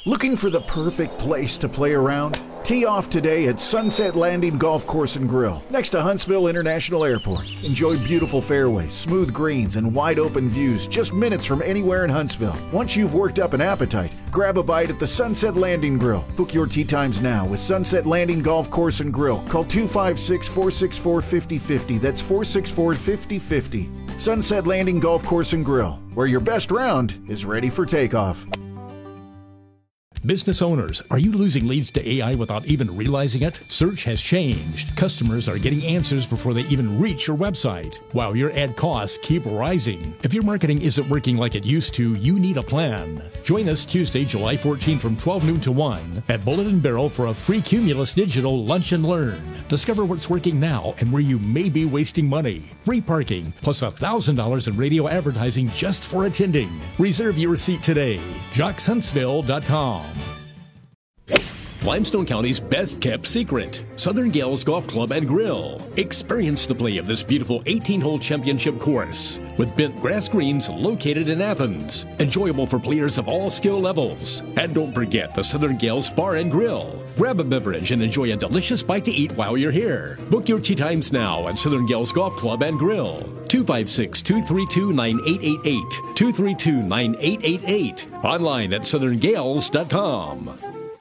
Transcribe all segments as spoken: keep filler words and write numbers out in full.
Looking for the perfect place to play around? Tee off today at Sunset Landing Golf Course and Grill, next to Huntsville International Airport. Enjoy beautiful fairways, smooth greens, and wide open views just minutes from anywhere in Huntsville. Once you've worked up an appetite, grab a bite at the Sunset Landing Grill. Book your tee times now with Sunset Landing Golf Course and Grill. Call two five six, four six four, five oh five oh. That's four six four, five oh five oh. Sunset Landing Golf Course and Grill, where your best round is ready for takeoff. Business owners, are you losing leads to A I without even realizing it? Search has changed. Customers are getting answers before they even reach your website, while your ad costs keep rising. If your marketing isn't working like it used to, you need a plan. Join us Tuesday, July fourteenth from twelve noon to one at Bullet and Barrel for a free Cumulus Digital Lunch and Learn. Discover what's working now and where you may be wasting money. Free parking, plus one thousand dollars in radio advertising just for attending. Reserve your seat today. Jocks Huntsville dot com. Limestone County's best-kept secret, Southern Gales Golf Club and Grill. Experience the play of this beautiful eighteen-hole championship course with bent grass greens located in Athens. Enjoyable for players of all skill levels. And don't forget the Southern Gales Bar and Grill. Grab a beverage and enjoy a delicious bite to eat while you're here. Book your tee times now at Southern Gales Golf Club and Grill. two five six, two three two, nine eight eight eight. two three two, nine eight eight eight. Online at southern gales dot com.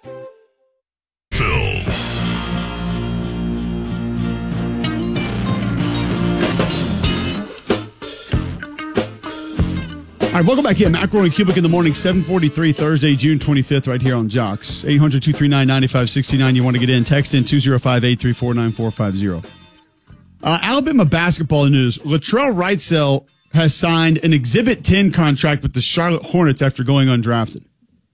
All right, welcome back in. Macro and Cubic in the morning, seven forty-three, Thursday, June twenty-fifth, right here on Jocks. eight hundred, two three nine, nine five six nine. You want to get in, text in two oh five, eight three four, nine four five oh. Uh, Alabama basketball news. Latrell Wrightsell has signed an Exhibit ten contract with the Charlotte Hornets after going undrafted.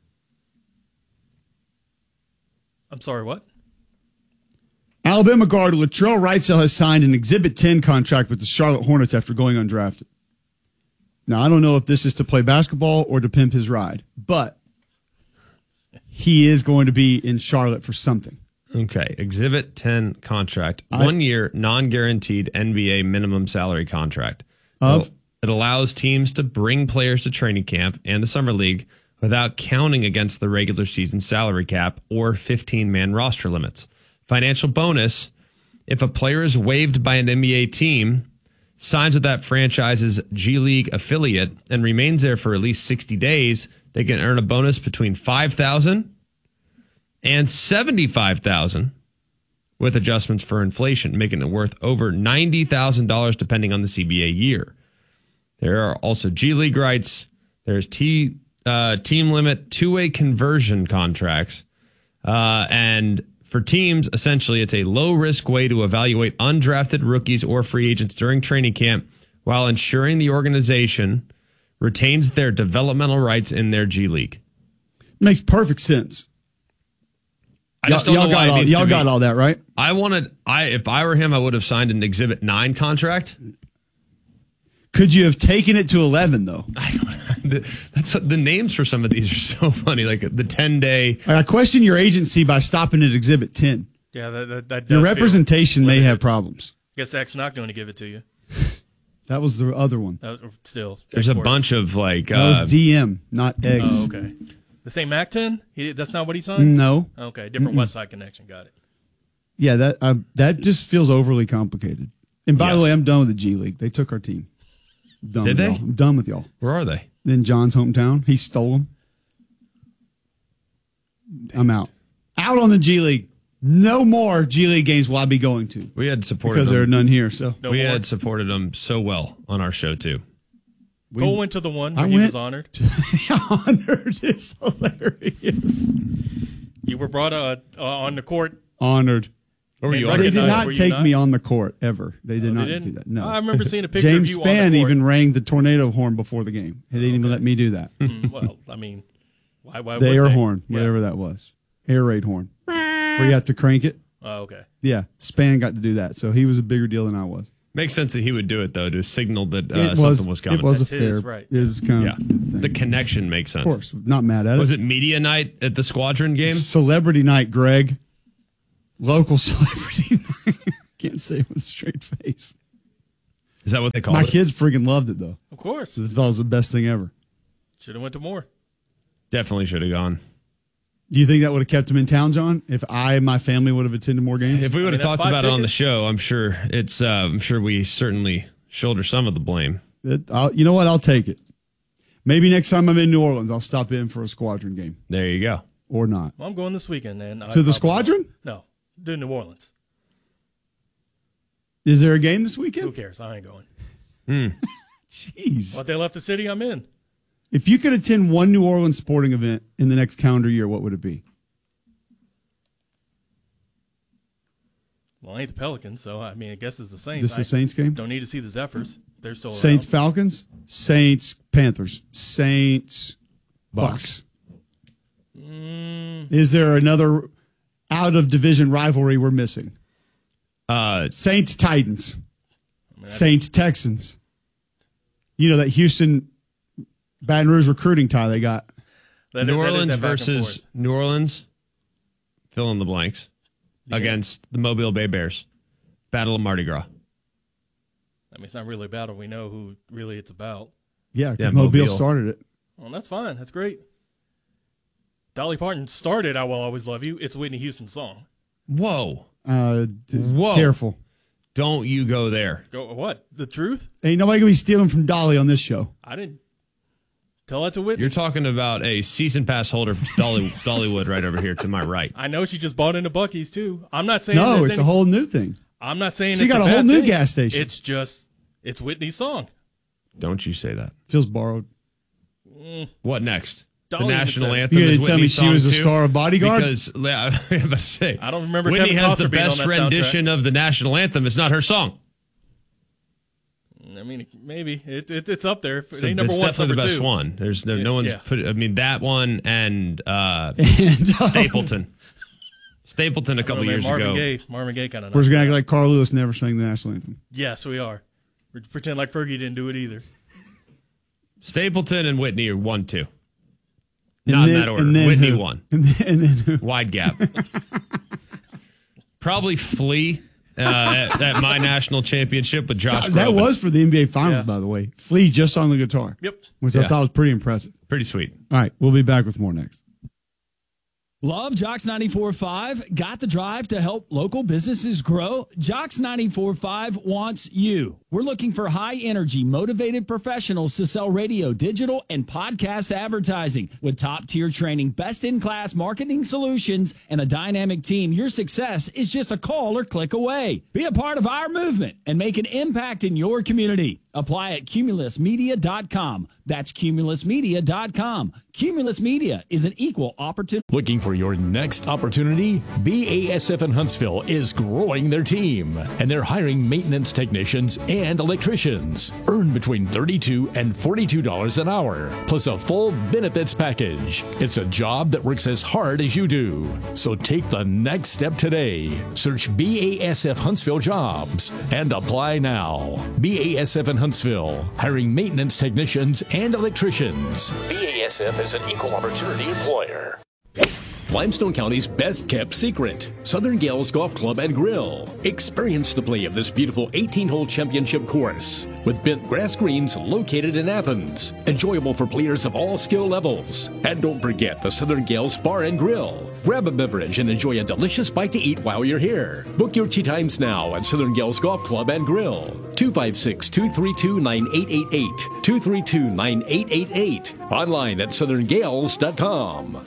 I'm sorry, what? Alabama guard Latrell Wrightsell has signed an Exhibit ten contract with the Charlotte Hornets after going undrafted. Now, I don't know if this is to play basketball or to pimp his ride, but he is going to be in Charlotte for something. Okay, Exhibit ten contract. I, One year, non-guaranteed N B A minimum salary contract. Of? It allows teams to bring players to training camp and the summer league without counting against the regular season salary cap or fifteen-man roster limits. Financial bonus, if a player is waived by an N B A team, signs with that franchise's G League affiliate, and remains there for at least sixty days, they can earn a bonus between five thousand dollars and seventy-five thousand dollars with adjustments for inflation, making it worth over ninety thousand dollars depending on the C B A year. There are also G League rights. There's T, uh, team limit two-way conversion contracts. Uh, and for teams, essentially, it's a low-risk way to evaluate undrafted rookies or free agents during training camp while ensuring the organization retains their developmental rights in their G League. Makes perfect sense. I just don't y'all know got why it all, needs y'all to got be. all that, right? I wanted, I if I were him, I would have signed an Exhibit nine contract. Could you have taken it to eleven, though? I don't. That's what, the names for some of these are so funny. Like the ten day. I question your agency by stopping at Exhibit ten. Yeah, that, that, that Your does representation may have problems. Guess Zach's not going to give it to you. That was the other one. Uh, still, There's a bunch of like. That uh, was D M, not eggs. Oh, okay. The same Mac ten? He, that's not what he signed? No. Okay, different Mm-mm. West Side connection. Got it. Yeah, that uh, that just feels overly complicated. And by Yes. the way, I'm done with the G League. They took our team. Done Did with they? y'all. I'm done with y'all. Where are they? In John's hometown. He stole them. I'm out. Out on the G League. No more G League games will I be going to. We had supported Because them. there are none here. So No we more. had supported them so well on our show too. we, Cole went to the one I where he went- was honored. honored is hilarious. You were brought uh, uh, on the court. Honored. Where were And you? They honored? did recognized, not were you take not? me on the court ever. They did Oh, they not didn't? do that. No. I remember seeing a picture James of you on the Spann court. even rang the tornado horn before the game. They didn't even let me do that. Mm, well, I mean, why? why The would air they? horn, Yeah. whatever that was. Air raid horn. Where you have to crank it. Oh, okay. Yeah, Span got to do that. So he was a bigger deal than I was. Makes sense that he would do it though to signal that uh, it was, something was coming. It was That's a fair. his, right. It was kind yeah, of his thing. the connection makes sense. Of course, not mad at Was it. it media night at the Squadron game? Celebrity night, Greg. Local celebrity night. Can't say it with a straight face. Is that what they call My it? kids freaking loved it though. Of course. They thought it was the best thing ever. Should have went to more. Definitely should have gone. Do you think that would have kept him in town, John? If I and my family would have attended more games? If we would have I mean, talked five about it on the tickets. show, I'm sure it's. Uh, I'm sure we certainly shoulder some of the blame. It, I'll, you know what? I'll take it. Maybe next time I'm in New Orleans, I'll stop in for a Squadron game. There you go. Or not. Well, I'm going this weekend, and I To the probably- Squadron? No, to New Orleans. Is there a game this Who weekend? cares? I ain't going. Jeez. Well, if they left the city, I'm in. If you could attend one New Orleans sporting event in the next calendar year, what would it be? Well, I ain't the Pelicans, so I mean, I guess it's the Saints. Just the I Saints game? Don't need to see the Zephyrs. They're still Saints around. Falcons, Saints Panthers, Saints Bucks. Mm. Is there another out of division rivalry we're missing? Uh, Saints Titans, that's- Saints Texans. You know that Houston Baton Rouge recruiting tie they got. That- New that is Orleans that back and versus forth. New Orleans, fill in the blanks, against the Mobile Bay Bears. Battle of Mardi Gras. I mean, it's not really a battle. We know who really it's about. Yeah, because Yeah, Mobile, Mobile. started it. Well, that's fine. That's great. Dolly Parton started "I Will Always Love You." It's Whitney Houston's song. Whoa. Uh, d- Whoa. Careful. Don't you go there. Go what? The truth? Ain't nobody gonna be stealing from Dolly on this show. I didn't tell that to Whitney. You're talking about a season pass holder, Dolly, Dollywood, right over here to my right. I know she just bought into Buc-ee's too. I'm not saying No, there's it's any- a whole new thing. I'm not saying She it's got a bad whole new thing. gas station. It's just it's Whitney's song. Don't you say that. Feels borrowed. What next? Dolly the even national said it. anthem You is gonna tell me Whitney's she song was a too? star of Bodyguard? Because yeah, I was about to say, I don't remember Whitney Kevin has Costner the being on best that soundtrack. rendition of the national anthem. It's not her song. I mean, maybe it, it it's up there. It So ain't number it's one. definitely number the best two. one. There's no, no Yeah, one's yeah. put. I mean, that one and uh, And, um, Stapleton. Stapleton a couple I don't know, years man, Marvin ago. Gaye, Marvin Gaye kind of. We're just gonna act like Carl Lewis never sang the national anthem. Yes, we are. We pretend like Fergie didn't do it either. Stapleton and Whitney are one, two. And Not in then- that order. and then Whitney who? won. And then, and then who? Wide gap. Probably Flea uh, at, at my national championship with Josh. That Groban. was for the N B A Finals, Yeah. by the way. Flea just on the guitar. Yep. Which I Yeah. thought was pretty impressive. pretty sweet. All right, we'll be back with more next. Love Jocks ninety-four point five? Got the drive to help local businesses grow? Jocks ninety-four point five wants you. We're looking for high energy, motivated professionals to sell radio, digital, and podcast advertising. With top tier training, best in class marketing solutions, and a dynamic team, your success is just a call or click away. Be a part of our movement and make an impact in your community. Apply at cumulus media dot com. That's cumulus media dot com. Cumulus Media is an equal opportunity. Looking for your next opportunity? B A S F in Huntsville is growing their team, and they're hiring maintenance technicians and electricians. Earn between thirty-two dollars and forty-two dollars an hour, plus a full benefits package. It's a job that works as hard as you do. So take the next step today. Search B A S F Huntsville Jobs and apply now. B A S F in Huntsville, hiring maintenance technicians and electricians. B A S F is an equal opportunity employer. Limestone County's best kept secret, Southern Gales Golf Club and Grill. Experience the play of this beautiful eighteen-hole championship course with bent grass greens located in Athens. Enjoyable for players of all skill levels. And don't forget the Southern Gales Bar and Grill. Grab a beverage and enjoy a delicious bite to eat while you're here. Book your tea times now at Southern Gales Golf Club and Grill. two five six, two three two, nine eight eight eight. two three two, nine eight eight eight. Online at southern gales dot com.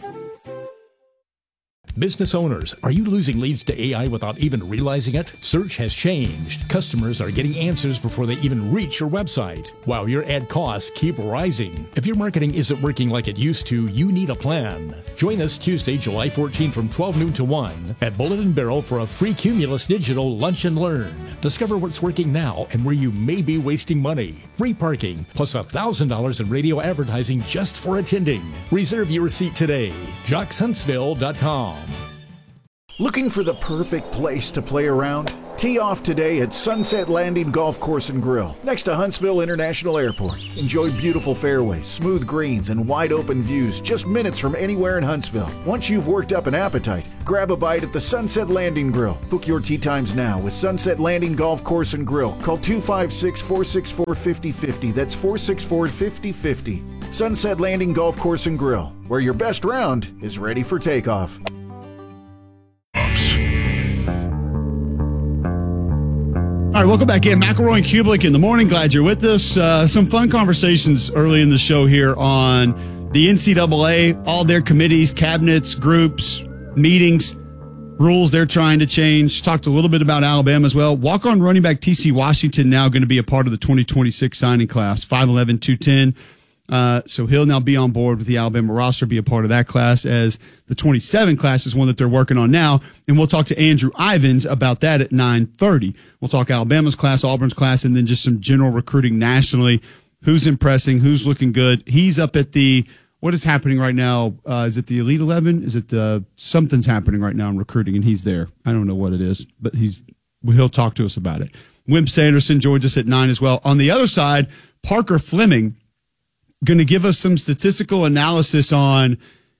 Business owners, are you losing leads to A I without even realizing it? Search has changed. Customers are getting answers before they even reach your website, while your ad costs keep rising. If your marketing isn't working like it used to, you need a plan. Join us Tuesday, July fourteenth from twelve noon to one at Bullet and Barrel for a free Cumulus Digital Lunch and Learn. Discover what's working now and where you may be wasting money. Free parking, plus one thousand dollars in radio advertising just for attending. Reserve your seat today. jocks huntsville dot com. Looking for the perfect place to play around? Tee off today at Sunset Landing Golf Course and Grill, next to Huntsville International Airport. Enjoy beautiful fairways, smooth greens, and wide open views just minutes from anywhere in Huntsville. Once you've worked up an appetite, grab a bite at the Sunset Landing Grill. Book your tee times now with Sunset Landing Golf Course and Grill. Call two five six, four six four, five oh five oh. That's four six four, five oh five oh. Sunset Landing Golf Course and Grill, where your best round is ready for takeoff. All right, welcome back in. McElroy and Kublik in the morning. Glad you're with us. Uh, some fun conversations early in the show here on the N C double A, all their committees, cabinets, groups, meetings, rules they're trying to change. Talked a little bit about Alabama as well. Walk-on running back T C Washington now going to be a part of the twenty twenty-six signing class, five eleven, two ten. Uh, so he'll now be on board with the Alabama roster, be a part of that class, as the twenty-seven class is one that they're working on now. And we'll talk to Andrew Ivins about that at nine thirty. We'll talk Alabama's class, Auburn's class, and then just some general recruiting nationally. Who's impressing? Who's looking good? He's up at the, what is happening right now? Uh, is it the Elite eleven? Is it uh, something's happening right now in recruiting, and he's there. I don't know what it is, but he's he'll talk to us about it. Wimp Sanderson joins us at nine as well. On the other side, Parker Fleming going to give us some statistical analysis on,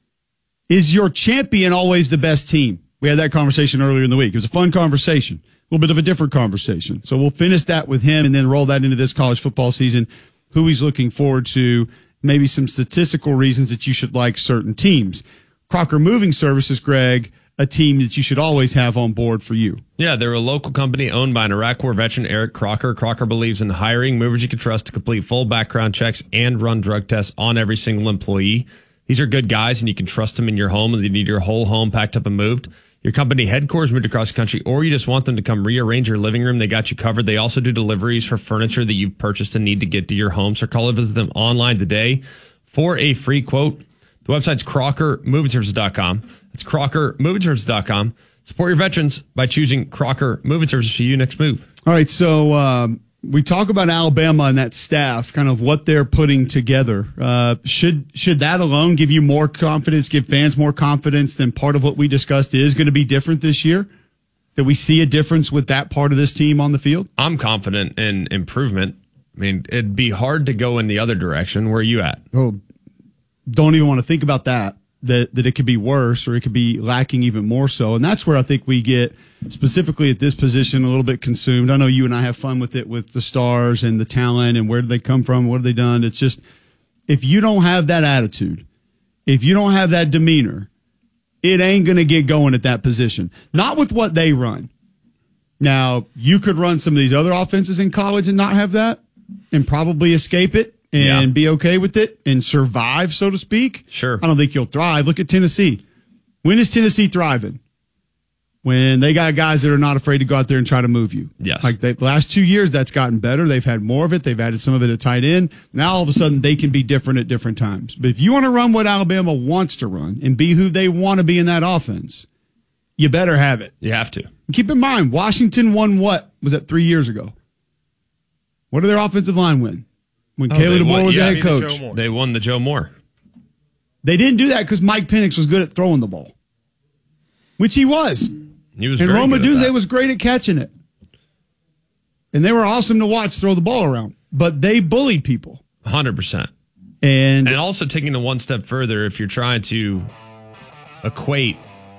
is your champion always the best team? We had that conversation earlier in the week. It was a fun conversation, a little bit of a different conversation. So we'll finish that with him and then roll that into this college football season, who he's looking forward to, maybe some statistical reasons that you should like certain teams. Crocker Moving Services, Greg, a team that you should always have on board for you. Yeah, they're a local company owned by an Iraq War veteran, Eric Crocker. Crocker believes in hiring movers you can trust to complete full background checks and run drug tests on every single employee. These are good guys, and you can trust them in your home, and you need your whole home packed up and moved. Your company headquarters moved across the country, or you just want them to come rearrange your living room, they got you covered. They also do deliveries for furniture that you've purchased and need to get to your home. So call or visit them online today for a free quote. The website's Crocker Moving Services dot com. It's Crocker Moving Services dot com. Support your veterans by choosing Crocker Moving Services for your next move. All right, so um, we talk about Alabama and that staff, kind of what they're putting together. Uh, should should that alone give you more confidence, give fans more confidence than part of what we discussed is going to be different this year? That we see a difference with that part of this team on the field? I'm confident in improvement. I mean, it'd be hard to go in the other direction. Where are you at? Oh, don't even want to think about that. That, that it could be worse or it could be lacking even more so. And that's where I think we get, specifically at this position, a little bit consumed. I know you and I have fun with it, with the stars and the talent and where did they come from, what have they done. It's just, if you don't have that attitude, if you don't have that demeanor, it ain't going to get going at that position. Not with what they run. Now, you could run some of these other offenses in college and not have that and probably escape it. And yeah. be okay with it and survive, so to speak. Sure. I don't think you'll thrive. Look at Tennessee. When is Tennessee thriving? When they got guys that are not afraid to go out there and try to move you. Yes. Like they, the last two years, that's gotten better. They've had more of it. They've added some of it at tight end. Now, all of a sudden, they can be different at different times. But if you want to run what Alabama wants to run and be who they want to be in that offense, you better have it. You have to. And keep in mind, Washington won what? Was that three years ago? What did their offensive line win? When oh, Kayla DeBoer was yeah, the head coach. The they won the Joe Moore. They didn't do that because Mike Penix was good at throwing the ball, which he was. He was and very Roma good at Dunze that. was great at catching it. And they were awesome to watch throw the ball around. But they bullied people. one hundred percent. And, and also taking the one step further, if you're trying to equate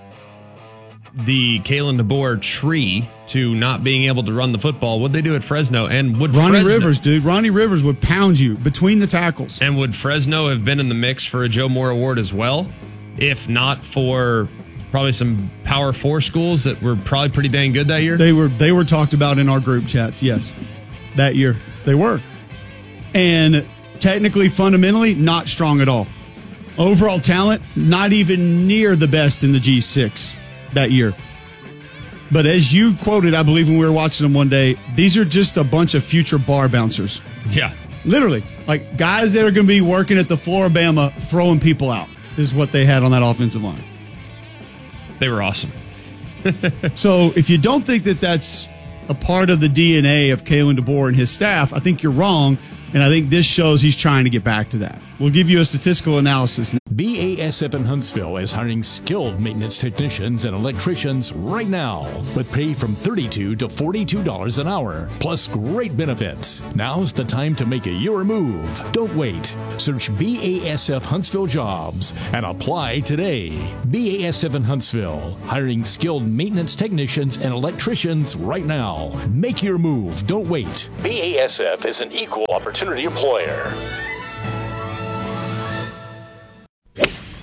the Kalen DeBoer tree to not being able to run the football, what'd they do at Fresno? And would Ronnie Fresno, Rivers, dude. Ronnie Rivers would pound you between the tackles. And would Fresno have been in the mix for a Joe Moore Award as well? If not for probably some Power Four schools that were probably pretty dang good that year? They were they were talked about in our group chats, yes. That year. They were. And technically, fundamentally, not strong at all. Overall talent, not even near the best in the G six that year. But as you quoted, I believe when we were watching them one day, these are just a bunch of future bar bouncers. Yeah. Literally. Like guys that are going to be working at the Floribama throwing people out is what they had on that offensive line. They were awesome. So if you don't think that that's a part of the D N A of Kalen DeBoer and his staff, I think you're wrong. And I think this shows he's trying to get back to that. We'll give you a statistical analysis. B A S F in Huntsville is hiring skilled maintenance technicians and electricians right now, with pay from thirty-two dollars to forty-two dollars an hour, plus great benefits. Now's the time to make a your move. Don't wait. Search B A S F Huntsville Jobs and apply today. B A S F in Huntsville, hiring skilled maintenance technicians and electricians right now. Make your move. Don't wait. B A S F is an equal opportunity employer.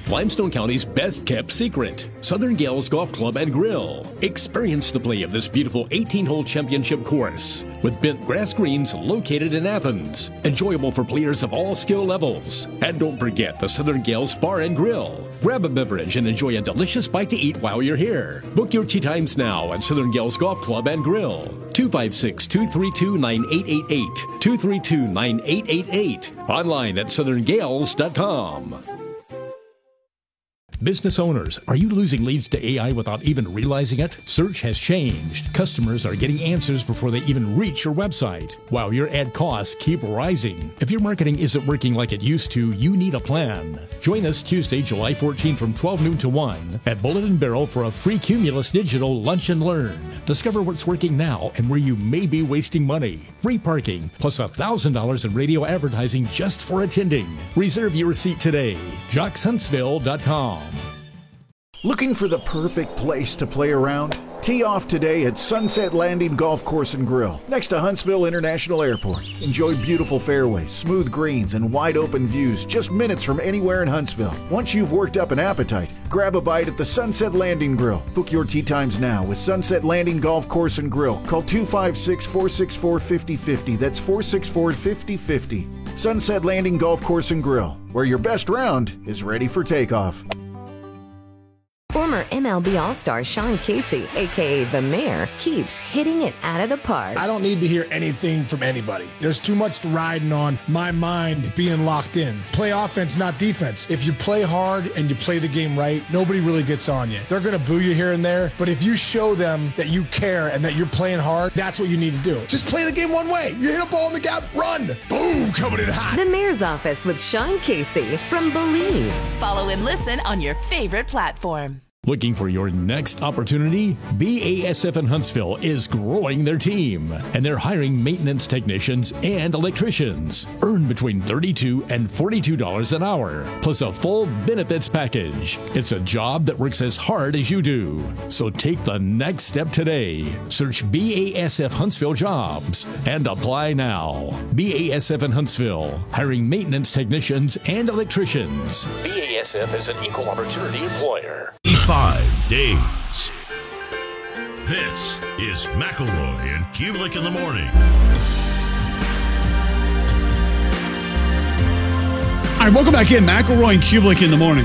Limestone County's best-kept secret, Southern Gales Golf Club and Grill. Experience the play of this beautiful eighteen-hole championship course with bent grass greens located in Athens. Enjoyable for players of all skill levels. And don't forget the Southern Gales Bar and Grill. Grab a beverage and enjoy a delicious bite to eat while you're here. Book your tee times now at Southern Gales Golf Club and Grill. two five six, two three two, nine eight eight eight. two three two, nine eight eight eight. Online at southern gales dot com. Business owners, are you losing leads to A I without even realizing it? Search has changed. Customers are getting answers before they even reach your website, while your ad costs keep rising. If your marketing isn't working like it used to, you need a plan. Join us Tuesday, July fourteenth from twelve noon to one at Bullet and Barrel for a free Cumulus Digital Lunch and Learn. Discover what's working now and where you may be wasting money. Free parking, plus one thousand dollars in radio advertising just for attending. Reserve your seat today. jocks huntsville dot com. Looking for the perfect place to play around? Tee off today at Sunset Landing Golf Course and Grill, next to Huntsville International Airport. Enjoy beautiful fairways, smooth greens, and wide open views just minutes from anywhere in Huntsville. Once you've worked up an appetite, grab a bite at the Sunset Landing Grill. Book your tee times now with Sunset Landing Golf Course and Grill. Call two five six, four six four, five zero five zero. That's four six four, five zero five zero. Sunset Landing Golf Course and Grill, where your best round is ready for takeoff. Former M L B All-Star Sean Casey, a k a. The Mayor, keeps hitting it out of the park. I don't need to hear anything from anybody. There's too much riding on my mind being locked in. Play offense, not defense. If you play hard and you play the game right, nobody really gets on you. They're going to boo you here and there, but if you show them that you care and that you're playing hard, that's what you need to do. Just play the game one way. You hit a ball in the gap, run. Boom, coming in hot. The Mayor's Office with Sean Casey from Believe. Follow and listen on your favorite platform. Looking for your next opportunity? B A S F in Huntsville is growing their team, and they're hiring maintenance technicians and electricians. Earn between thirty-two dollars and forty-two dollars an hour, plus a full benefits package. It's a job that works as hard as you do. So take the next step today. Search B A S F Huntsville Jobs and apply now. B A S F in Huntsville, hiring maintenance technicians and electricians. B A S F is an equal opportunity employer. Five days. This is McElroy and Kubelik in the morning. All right, welcome back in. McElroy and Kubelik in the morning.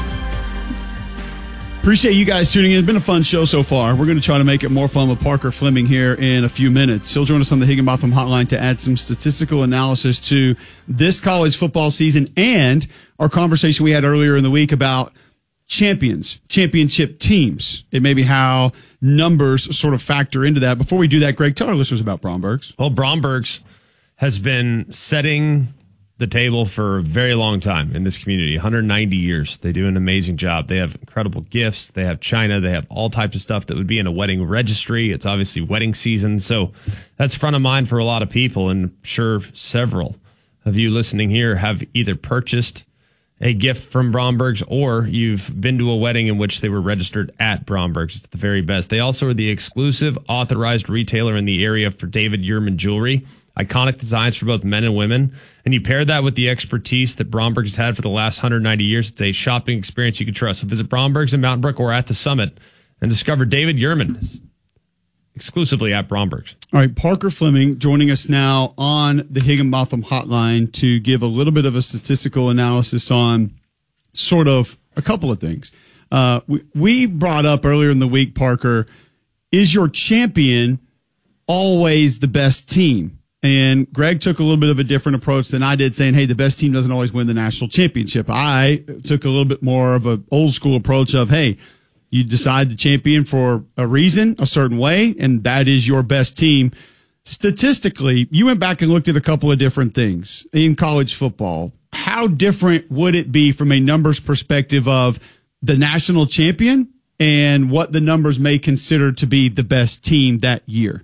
Appreciate you guys tuning in. It's been a fun show so far. We're going to try to make it more fun with Parker Fleming here in a few minutes. He'll join us on the Higginbotham Hotline to add some statistical analysis to this college football season and our conversation we had earlier in the week about champions, championship teams, and maybe how numbers sort of factor into that. Before we do that, Greg, tell our listeners about Bromberg's. Well, Bromberg's has been setting the table for a very long time in this community, one hundred ninety years. They do an amazing job. They have incredible gifts. They have china. They have all types of stuff that would be in a wedding registry. It's obviously wedding season, so that's front of mind for a lot of people, and I'm sure several of you listening here have either purchased a gift from Bromberg's, or you've been to a wedding in which they were registered at Bromberg's. It's the very best. They also are the exclusive authorized retailer in the area for David Yurman jewelry. Iconic designs for both men and women. And you pair that with the expertise that Bromberg's had for the last one hundred ninety years. It's a shopping experience you can trust. So visit Bromberg's in Mountain Brook or at the Summit and discover David Yurman exclusively at Bromberg's. All right, Parker Fleming joining us now on the Higginbotham Hotline to give a little bit of a statistical analysis on sort of a couple of things. Uh, we, we brought up earlier in the week, Parker, is your champion always the best team? And Greg took a little bit of a different approach than I did, saying, hey, the best team doesn't always win the national championship. I took a little bit more of an old school approach of, hey, you decide the champion for a reason, a certain way, and that is your best team. Statistically, you went back and looked at a couple of different things in college football. How different would it be from a numbers perspective of the national champion and what the numbers may consider to be the best team that year?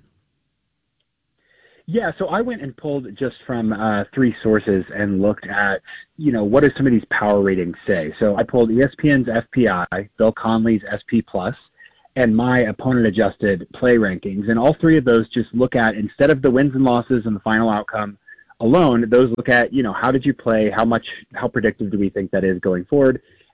Yeah, so I went and pulled just from uh, three sources and looked at, you know, what do some of these power ratings say? So I pulled E S P N's F P I, Bill Conley's S P Plus, and my opponent-adjusted play rankings. And all three of those just look at, instead of the wins and losses and the final outcome alone, those look at, you know, how did you play? How much, how predictive do we think that is going forward?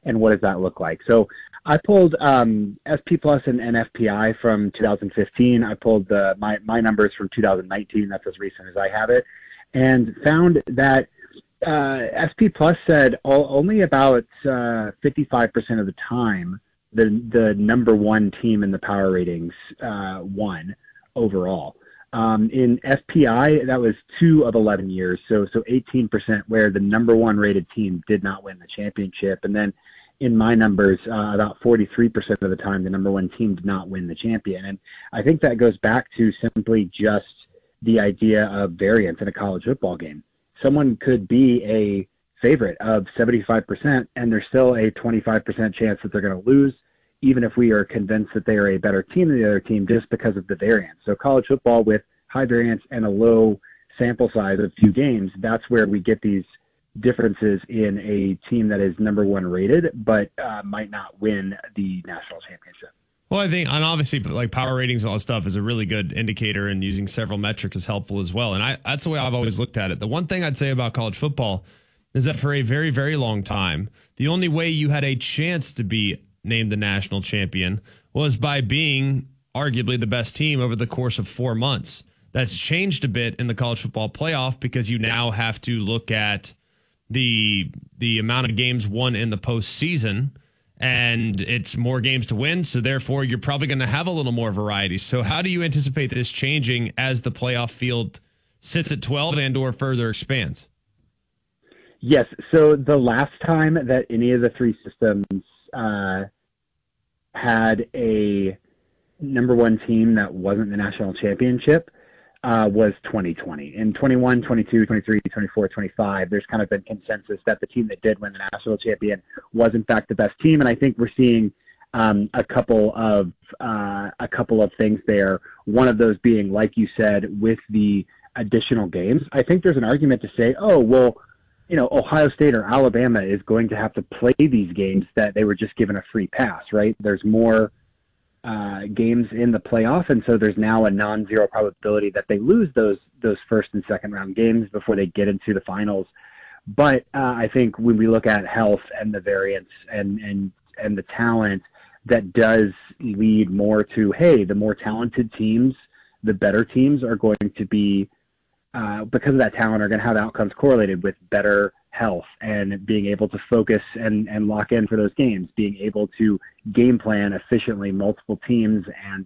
and what does that look like? So I pulled um, S P Plus and, and F P I from two thousand fifteen. I pulled the, my, my numbers from two thousand nineteen. That's as recent as I have it, and found that uh, S P Plus said all, only about uh, fifty-five percent of the time the the number one team in the power ratings uh, won overall. Um, in F P I, that was two of eleven years, so so eighteen percent where the number one rated team did not win the championship. And then in my numbers, uh, about forty-three percent of the time, the number one team did not win the champion. And I think that goes back to simply just the idea of variance in a college football game. Someone could be a favorite of seventy-five percent, and there's still a twenty-five percent chance that they're going to lose, even if we are convinced that they are a better team than the other team just because of the variance. So college football with high variance and a low sample size of two games, that's where we get these differences in a team that is number one rated, but uh, might not win the national championship. Well, I think, and obviously, like power ratings and all that stuff is a really good indicator, and using several metrics is helpful as well. And I, that's the way I've always looked at it. The one thing I'd say about college football is that for a very, very long time, the only way you had a chance to be named the national champion was by being arguably the best team over the course of four months. That's changed a bit in the college football playoff because you now have to look at the the amount of games won in the postseason, and it's more games to win, so therefore you're probably going to have a little more variety. So how do you anticipate this changing as the playoff field sits at twelve and or further expands? Yes, so the last time that any of the three systems uh, had a number one team that wasn't the national championship Uh, was twenty twenty. In twenty-one, twenty-two, twenty-three, twenty-four, twenty-five, there's kind of been consensus that the team that did win the national champion was in fact the best team, and I think we're seeing um, a couple of uh, a couple of things there. One of those being, like you said, with the additional games. I think there's an argument to say, oh, well, you know, Ohio State or Alabama is going to have to play these games that they were just given a free pass, right? There's more Uh, games in the playoff, and so there's now a non-zero probability that they lose those those first and second round games before they get into the finals. But uh, I think when we look at health and the variance and and and the talent, that does lead more to, hey, the more talented teams, the better teams are going to be, uh, because of that talent, are going to have outcomes correlated with better health and being able to focus and, and lock in for those games, being able to game plan efficiently multiple teams and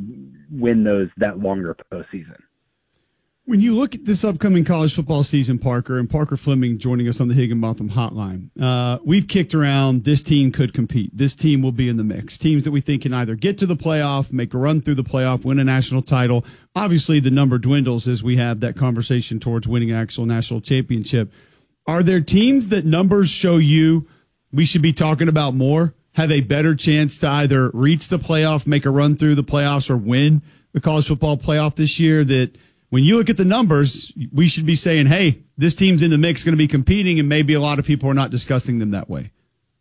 win those that longer postseason. When you look at this upcoming college football season, Parker, and Parker Fleming joining us on the Higginbotham Hotline, uh, we've kicked around this team could compete. This team will be in the mix. Teams that we think can either get to the playoff, make a run through the playoff, win a national title. Obviously, the number dwindles as we have that conversation towards winning an actual national championship. Are there teams that numbers show you we should be talking about more, have a better chance to either reach the playoff, make a run through the playoffs, or win the college football playoff this year, that when you look at the numbers, we should be saying, hey, this team's in the mix, going to be competing, and maybe a lot of people are not discussing them that way?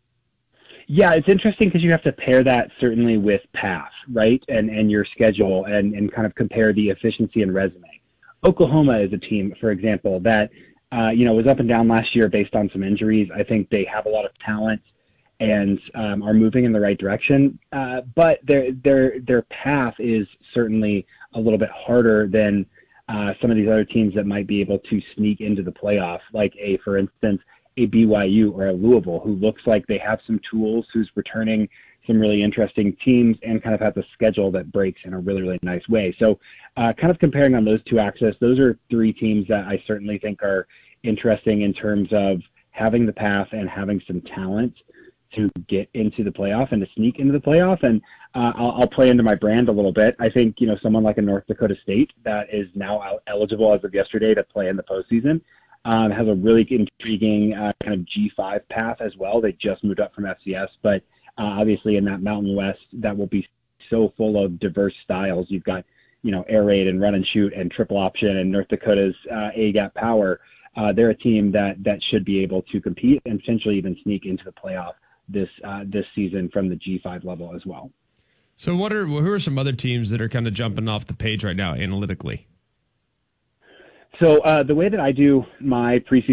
Yeah, it's interesting because you have to pair that certainly with path, right, and and your schedule, and, and kind of compare the efficiency and resume. Oklahoma is a team, for example, that uh, you know was up and down last year based on some injuries. I think they have a lot of talent and um, are moving in the right direction, uh, but their their their path is certainly a little bit harder than uh, some of these other teams that might be able to sneak into the playoff, like a, for instance, a B Y U or a Louisville, who looks like they have some tools, who's returning some really interesting teams, and kind of has a schedule that breaks in a really, really nice way. So uh, kind of comparing on those two axes, those are three teams that I certainly think are interesting in terms of having the path and having some talent to get into the playoff and to sneak into the playoff. And uh, I'll, I'll play into my brand a little bit. I think, you know, someone like a North Dakota State that is now out eligible as of yesterday to play in the postseason, Um, has a really intriguing uh, kind of G five path as well. They just moved up from F C S, but uh, obviously in that Mountain West, that will be so full of diverse styles. You've got, you know, air raid and run and shoot and triple option and North Dakota's uh, A-gap power. Uh, they're a team that that should be able to compete and potentially even sneak into the playoff this uh, this season from the G five level as well. So what are who are some other teams that are kind of jumping off the page right now analytically? So uh, the way that I do my preseason